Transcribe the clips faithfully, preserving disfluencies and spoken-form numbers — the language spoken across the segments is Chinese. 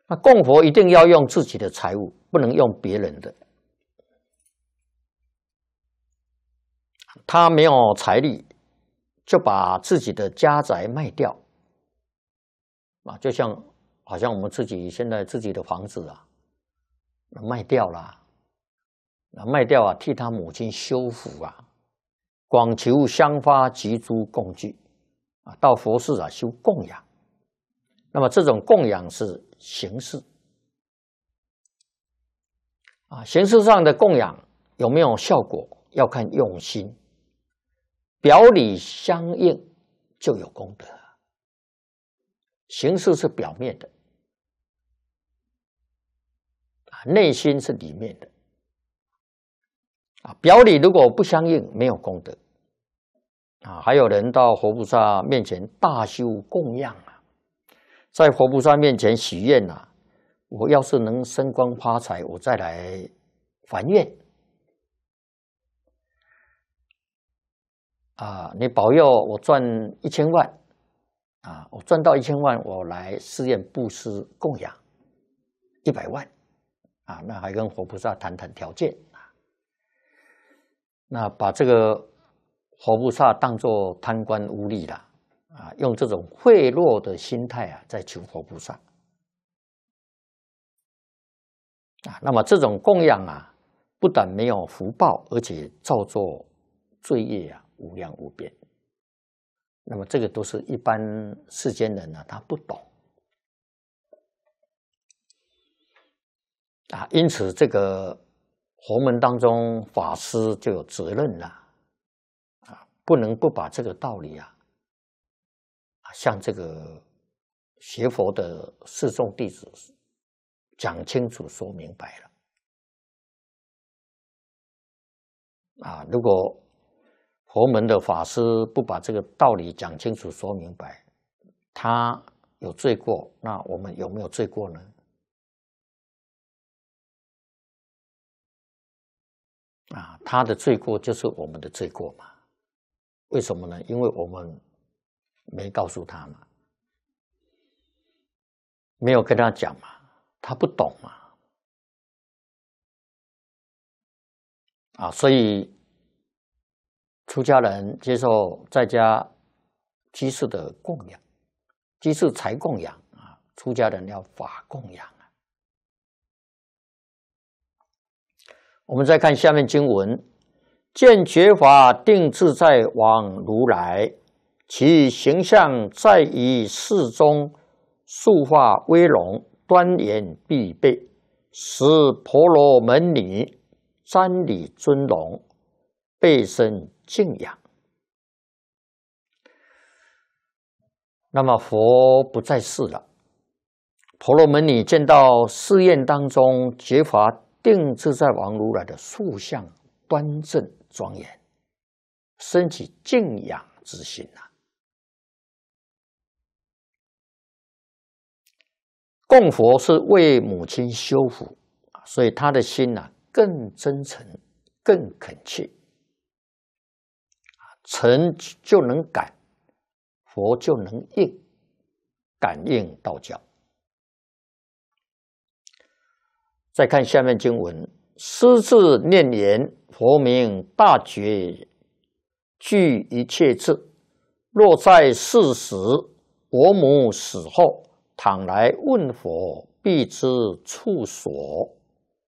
那供佛一定要用自己的财物，不能用别人的。他没有财力，就把自己的家宅卖掉啊，就像好像我们自己现在自己的房子啊，卖掉了，啊卖掉啊，替他母亲修福啊，广求香花及诸供具啊，到佛寺啊修供养。那么这种供养是形式啊，形式上的供养有没有效果，要看用心。表里相应就有功德，形式是表面的，内心是里面的。啊，表里如果不相应，没有功德。啊，还有人到佛菩萨面前大修供养啊，在佛菩萨面前许愿啊，我要是能升官发财，我再来还愿。啊，你保佑我赚一千万，啊，我赚到一千万，我来试验布施供养一百万，啊，那还跟佛菩萨谈谈条件啊，那把这个佛菩萨当作贪官污吏了，啊，用这种贿赂的心态啊，在求佛菩萨，啊，那么这种供养啊，不但没有福报，而且造作罪业啊。无量无边，那么这个都是一般世间人呢、啊，他不懂啊，因此这个佛门当中法师就有责任了啊，不能不把这个道理啊，向这个学佛的四众弟子讲清楚、说明白了啊，如果佛门的法师不把这个道理讲清楚、说明白，他有罪过，那我们有没有罪过呢？啊，他的罪过就是我们的罪过嘛？为什么呢？因为我们没告诉他嘛，没有跟他讲嘛，他不懂嘛。啊，所以出家人接受在家居士的供养，居士财供养啊，出家人要法供养啊。我们再看下面经文：见觉法定自在王如来，其形象在于世中，塑化威容，端严必备，使婆罗门女瞻礼尊荣，备生敬仰。那么佛不在世了，婆罗门女见到寺院当中觉法定自在王如来的塑像端正庄严，生起敬仰之心啊。供佛是为母亲修福，所以他的心啊更真诚，更恳切。诚就能感，佛就能应，感应道教。再看下面经文：师自念言，佛名大觉，具一切智。若在世时，我母死后，倘来问佛，必知处所。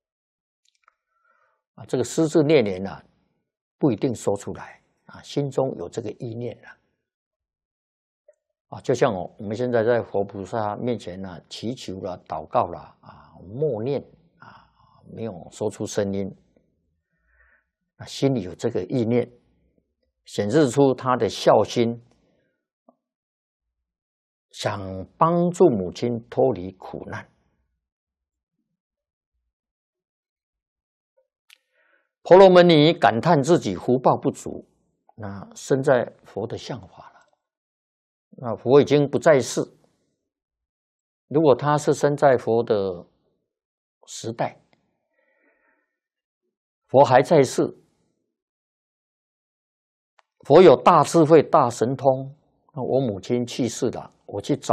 啊，这个师自念言啊，不一定说出来啊，心中有这个意念了啊，就像我我们现在在佛菩萨面前呢、啊，祈求了、祷告了啊，默念。没有说出声音，那心里有这个意念，显示出他的孝心，想帮助母亲脱离苦难。婆罗门女感叹自己福报不足，那身在佛的像法了，那佛已经不在世。如果他是身在佛的时代，佛还在世，佛有大智慧、大神通。我母亲去世了，我去找